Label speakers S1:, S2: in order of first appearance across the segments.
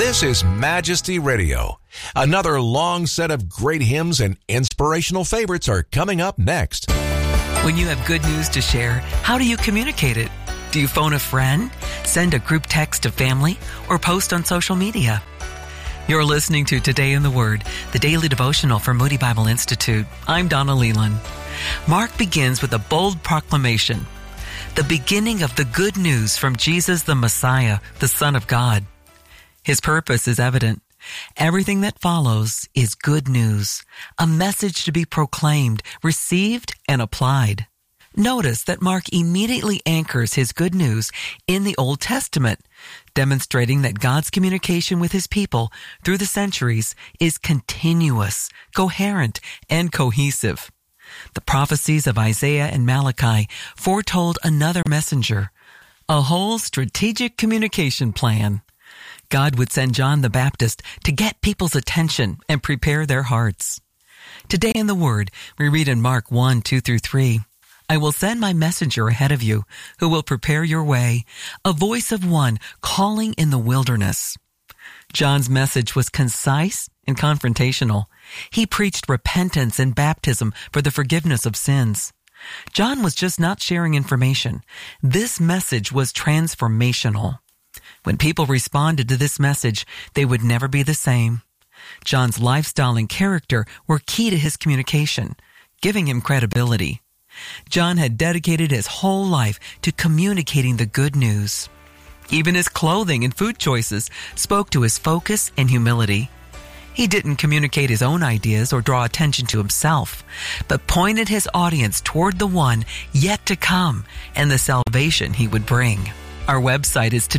S1: This is Majesty Radio. Another long set of great hymns and inspirational favorites are coming up next.
S2: When you have good news to share, how do you communicate it? Do you phone a friend, send a group text to family, or post on social media? You're listening to Today in the Word, the daily devotional from Moody Bible Institute. I'm Donna Leland. Mark begins with a bold proclamation, the beginning of the good news from Jesus the Messiah, the Son of God. His purpose is evident. Everything that follows is good news, a message to be proclaimed, received, and applied. Notice that Mark immediately anchors his good news in the Old Testament, demonstrating that God's communication with his people through the centuries is continuous, coherent, and cohesive. The prophecies of Isaiah and Malachi foretold another messenger, a whole strategic communication plan. God would send John the Baptist to get people's attention and prepare their hearts. Today in the Word, we read in Mark 1:2-3, I will send my messenger ahead of you, who will prepare your way, a voice of one calling in the wilderness. John's message was concise and confrontational. He preached repentance and baptism for the forgiveness of sins. John was just not sharing information. This message was transformational. When people responded to this message, they would never be the same. John's lifestyle and character were key to his communication, giving him credibility. John had dedicated his whole life to communicating the good news. Even his clothing and food choices spoke to his focus and humility. He didn't communicate his own ideas or draw attention to himself, but pointed his audience toward the one yet to come and the salvation he would bring. Our website is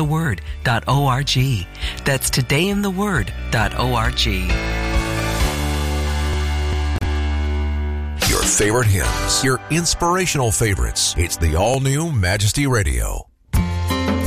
S2: todayintheword.org. That's todayintheword.org.
S1: Your favorite hymns, your inspirational favorites. It's the all-new Majesty Radio.